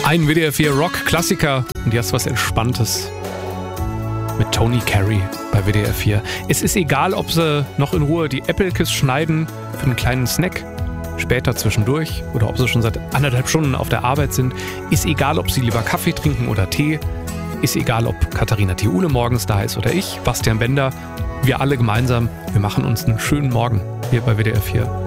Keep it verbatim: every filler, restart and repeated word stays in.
Ein W D R vier Rock-Klassiker und jetzt was Entspanntes mit Tony Carey bei W D R vier. Es ist egal, ob sie noch in Ruhe die Äppelkes schneiden für einen kleinen Snack, später zwischendurch, oder ob sie schon seit anderthalb Stunden auf der Arbeit sind. Ist egal, ob sie lieber Kaffee trinken oder Tee. Ist egal, ob Katharina Thiule morgens da ist oder ich, Bastian Bender. Wir alle gemeinsam, wir machen uns einen schönen Morgen hier bei W D R vier.